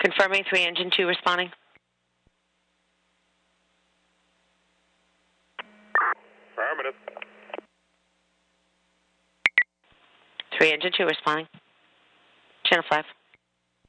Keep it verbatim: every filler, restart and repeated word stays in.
Confirming three engine two responding. Affirmative. three engine two responding. Channel five.